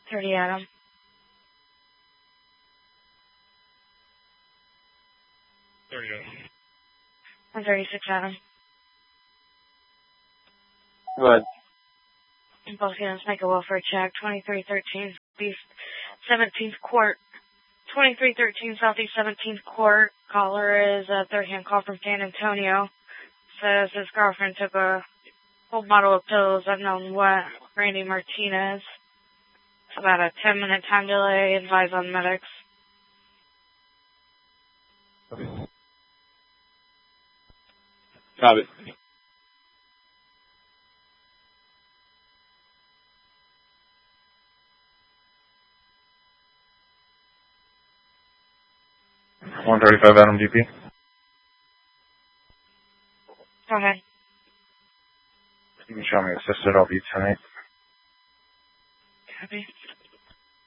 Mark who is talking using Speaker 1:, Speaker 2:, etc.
Speaker 1: 30 Adam.
Speaker 2: 30 Adam.
Speaker 1: 136 Adam.
Speaker 3: Go ahead.
Speaker 1: Both units make a welfare check. 2313 Southeast 17th Court. 2313 Southeast 17th Court. Caller is a third-hand call from San Antonio. Says his girlfriend took a whole bottle of pills unknown what. Randy Martinez. It's about a 10-minute time delay. Advise on medics.
Speaker 3: Copy.
Speaker 2: $135 Adam DP.
Speaker 1: Go ahead.
Speaker 2: You can show me assisted. I'll be tonight.
Speaker 1: Copy.